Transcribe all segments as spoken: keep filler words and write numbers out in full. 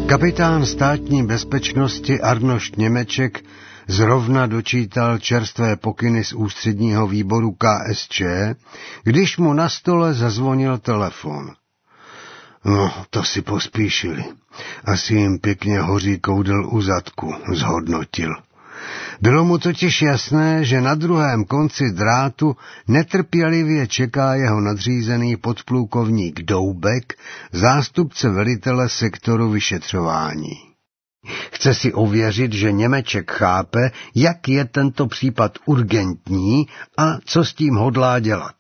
Kapitán státní bezpečnosti Arnošt Němeček zrovna dočítal čerstvé pokyny z ústředního výboru K S Č, když mu na stole zazvonil telefon. No, to si pospíšili. Asi jim pěkně hoří koudel u zadku, zhodnotil. Bylo mu totiž jasné, že na druhém konci drátu netrpělivě čeká jeho nadřízený podplukovník Doubek, zástupce velitele sektoru vyšetřování. Chce si ověřit, že Němeček chápe, jak je tento případ urgentní a co s tím hodlá dělat.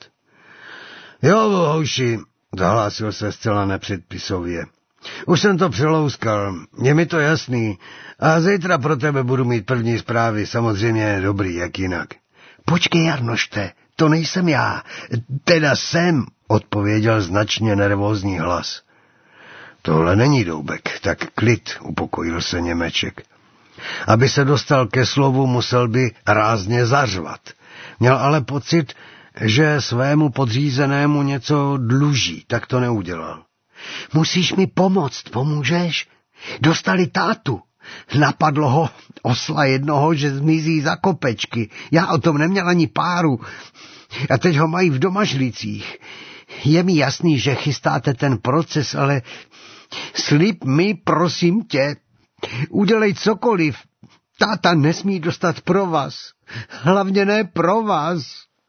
Jo, hoši, zahlásil se zcela nepředpisově. Už jsem to přelouskal, je mi to jasný a zítra pro tebe budu mít první zprávy, samozřejmě dobrý, jak jinak. Počkej, Arnošte, to nejsem já, teda jsem, odpověděl značně nervózní hlas. Tohle není Doubek, tak klid, upokojil se Němeček. Aby se dostal ke slovu, musel by rázně zařvat. Měl ale pocit, že svému podřízenému něco dluží, tak to neudělal. Musíš mi pomoct, pomůžeš? Dostali tátu. Napadlo ho osla jednoho, že zmizí za kopečky. Já o tom neměl ani páru. A teď ho mají v domažlicích. Je mi jasný, že chystáte ten proces, ale slib mi, prosím tě, udělej cokoliv. Táta nesmí dostat provaz. Hlavně ne provaz.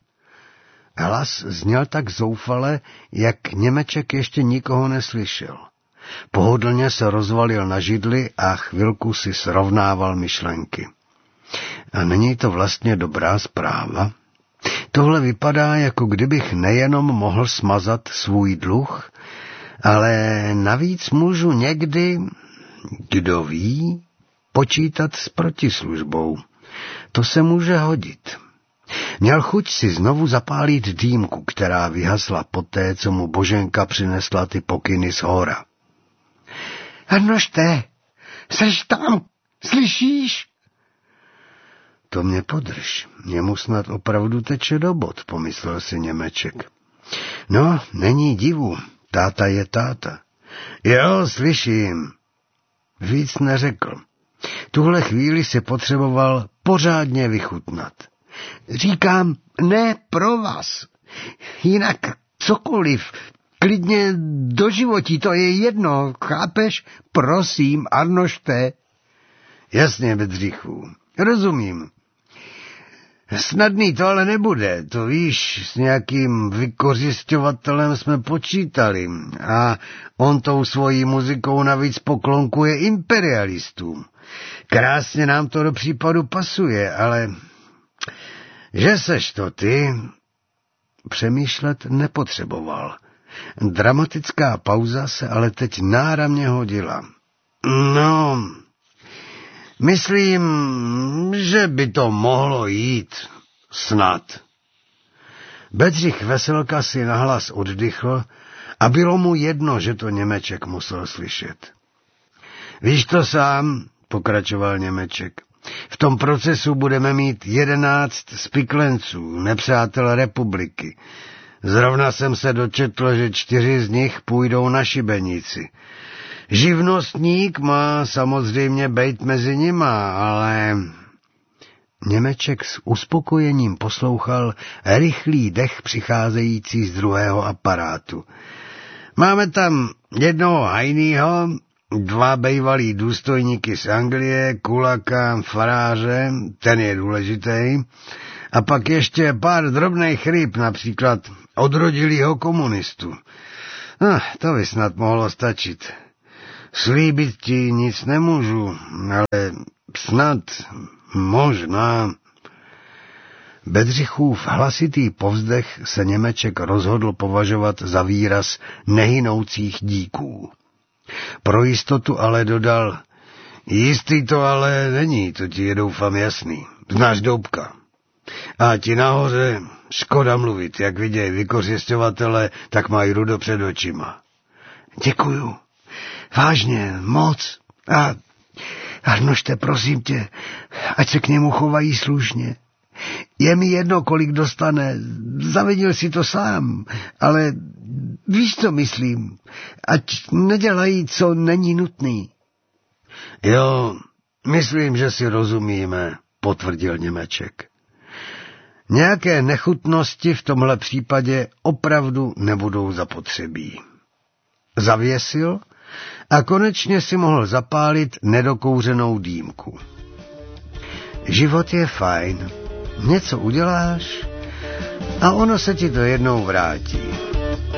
Hlas zněl tak zoufale, jak Němeček ještě nikoho neslyšel. Pohodlně se rozvalil na židli a chvilku si srovnával myšlenky. A není to vlastně dobrá zpráva? Tohle vypadá, jako kdybych nejenom mohl smazat svůj dluh, ale navíc můžu někdy, kdo ví, počítat s protislužbou. To se může hodit. Měl chuť si znovu zapálit dýmku, která vyhasla poté, co mu Boženka přinesla ty pokyny z hora. Arnošte, seš tam, slyšíš? To mě podrž, němu snad opravdu teče do bod, pomyslel si Němeček. No, není divu, táta je táta. Jo, slyším. Víc neřekl. Tuhle chvíli si potřeboval pořádně vychutnat. Říkám, ne pro vás. Jinak cokoliv, klidně do životí, to je jedno, chápeš? Prosím, Arnošte. Jasně, Bedřichu, rozumím. Snadný to ale nebude, to víš, s nějakým vykořisťovatelem jsme počítali a on tou svojí muzikou navíc poklonkuje imperialistům. Krásně nám to do případu pasuje, ale že seš to ty, přemýšlet nepotřeboval. Dramatická pauza se ale teď náramně hodila. No, myslím, že by to mohlo jít. Snad. Bedřich Veselka si nahlas oddychl a bylo mu jedno, že to Němeček musel slyšet. Víš to sám, pokračoval Němeček. V tom procesu budeme mít jedenáct spiklenců, nepřátel republiky. Zrovna jsem se dočetl, že čtyři z nich půjdou na šibenici. Živnostník má samozřejmě bejt mezi nima, ale... Němeček s uspokojením poslouchal rychlý dech přicházející z druhého aparátu. Máme tam jednoho hajnýho, dva bejvalí důstojníky z Anglie, kulaka, faráře, ten je důležitý, a pak ještě pár drobných ryb, například odrodilýho komunistu. No, to by snad mohlo stačit. Slíbit ti nic nemůžu, ale snad, možná... Bedřichův hlasitý povzdech se Němeček rozhodl považovat za výraz nehynoucích díků. Pro jistotu ale dodal, jistý to ale není, to ti je doufám jasný. Znáš Doubka. A ti nahoře škoda mluvit, jak viděj vykořisťovatele, tak mají rudo před očima. Děkuju. Vážně, moc. A Arnošte, prosím tě, ať se k němu chovají slušně. Je mi jedno, kolik dostane, zavinil si to sám, ale víš, co myslím, ať nedělají, co není nutný. Jo, myslím, že si rozumíme, potvrdil Němeček. Nějaké nechutnosti v tomhle případě opravdu nebudou zapotřebí. Zavěsil a konečně si mohl zapálit nedokouřenou dýmku. Život je fajn. Něco uděláš a ono se ti to jednou vrátí.